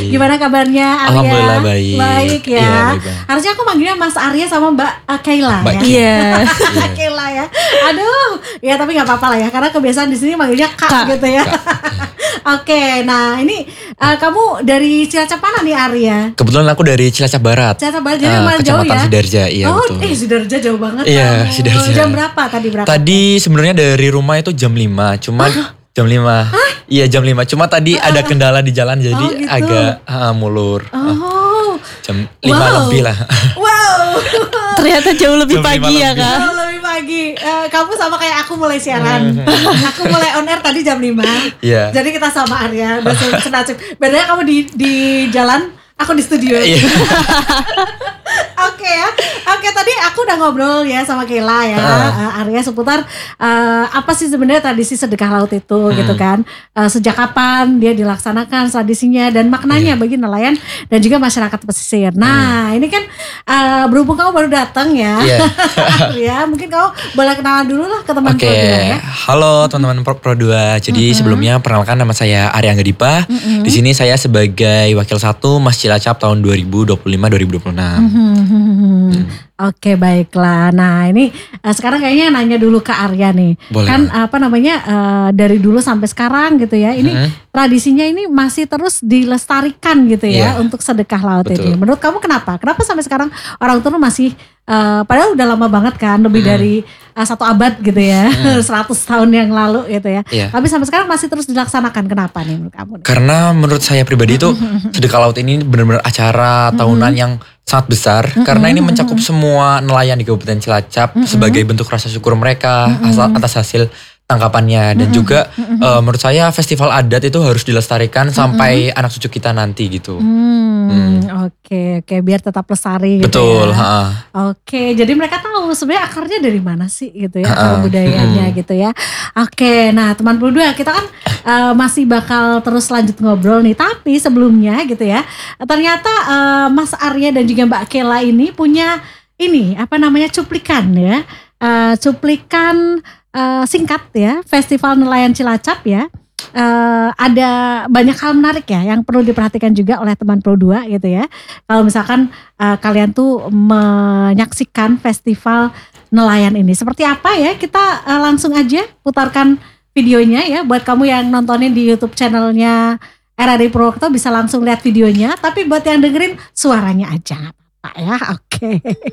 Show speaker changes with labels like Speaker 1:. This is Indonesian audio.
Speaker 1: Gimana kabarnya Arya?
Speaker 2: Alhamdulillah baik.
Speaker 1: Baik ya.
Speaker 2: Iya, baik.
Speaker 1: Harusnya aku manggilnya Mas Arya sama Mbak Kayla
Speaker 2: Mbak
Speaker 1: ya.
Speaker 2: Iya.
Speaker 1: Kayla ya. Aduh, ya tapi nggak apa-apa lah ya, karena kebiasaan di sini manggilnya Kak gitu ya. Oke, nah ini kamu dari Cilacap mana nih Arya?
Speaker 2: Kebetulan aku dari Cilacap Barat.
Speaker 1: Cilacap Barat, jadi lumayan jauh
Speaker 2: Kecamatan
Speaker 1: ya?
Speaker 2: Sidarja, iya betul.
Speaker 1: Sidarja jauh banget.
Speaker 2: Iya,
Speaker 1: kamu.
Speaker 2: Sidarja.
Speaker 1: Jam berapa tadi berapa?
Speaker 2: Tadi sebenarnya dari rumah itu jam 5, cuman jam 5. Iya jam 5, cuma tadi ada kendala di jalan jadi
Speaker 1: gitu.
Speaker 2: agak mulur. Jam 5 lebih lah.
Speaker 1: Wow.
Speaker 3: Ternyata jauh lebih
Speaker 2: Jam
Speaker 3: pagi
Speaker 2: 5
Speaker 3: ya
Speaker 2: lebih.
Speaker 3: Kak.
Speaker 1: Jauh lebih pagi. Kamu sama kayak aku mulai siaran. Aku mulai on air tadi jam 5.
Speaker 2: Iya.
Speaker 1: Jadi kita sama Arya. Senasib. Bedanya kamu di jalan, aku di studio.
Speaker 2: Iya.
Speaker 1: Oke ya. Oke, tadi aku udah ngobrol ya sama Kayla ya. Arya seputar apa sih sebenarnya tradisi sedekah laut itu gitu kan. Sejak kapan dia dilaksanakan tradisinya dan maknanya bagi nelayan dan juga masyarakat pesisir. Nah, ini kan berhubung kamu baru datang ya. Arya, mungkin kamu boleh kenalan dulu lah ke teman Pro 2 ya.
Speaker 2: Halo teman-teman Pro 2. Jadi sebelumnya perkenalkan nama saya Arya Anggadipa. Di sini saya sebagai wakil 1 Mas Cilacap tahun 2025-2026.
Speaker 1: Oke, baiklah. Nah ini sekarang kayaknya nanya dulu ke Arya nih.
Speaker 2: Boleh.
Speaker 1: Kan dari dulu sampai sekarang gitu ya. Ini tradisinya ini masih terus dilestarikan gitu ya untuk sedekah laut ini. Menurut kamu kenapa? Kenapa sampai sekarang orang tua masih padahal udah lama banget kan, lebih dari 1 abad gitu ya, 100 tahun yang lalu gitu ya. Tapi sampai sekarang masih terus dilaksanakan. Kenapa nih menurut kamu?
Speaker 2: Karena menurut saya pribadi itu sedekah laut ini benar-benar acara tahunan yang sangat besar. Karena ini mencakup semua nelayan di Kabupaten Cilacap sebagai bentuk rasa syukur mereka atas hasil tangkapannya. Dan juga menurut saya festival adat itu harus dilestarikan sampai anak cucu kita nanti gitu.
Speaker 1: Oke, biar tetap lestari gitu.
Speaker 2: Betul.
Speaker 1: Ya. Oke, jadi mereka tahu sebenarnya akarnya dari mana sih gitu ya, akar budayanya gitu ya. Oke, nah teman Pro 2 kita kan masih bakal terus lanjut ngobrol nih. Tapi sebelumnya gitu ya, ternyata Mas Arya dan juga Mbak Kayla ini punya cuplikan ya. Cuplikan singkat ya, Festival Nelayan Cilacap ya. Ada banyak hal menarik ya yang perlu diperhatikan juga oleh teman Pro 2 gitu ya. Kalau misalkan kalian tuh menyaksikan festival nelayan ini seperti apa ya, kita langsung aja putarkan videonya ya. Buat kamu yang nontonin di YouTube channelnya RRI Purwokerto bisa langsung lihat videonya, tapi buat yang dengerin suaranya aja nggak apa-apa ya. Oke.